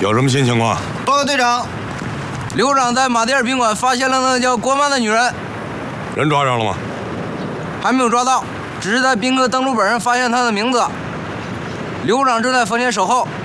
有什么新情况？ 报告队长， 刘长在马迭尔宾馆发现了那个叫郭曼的女人， 人抓着了吗？ 还没有抓到，只是在宾客登录本上发现她的名字。刘长正在房间守候。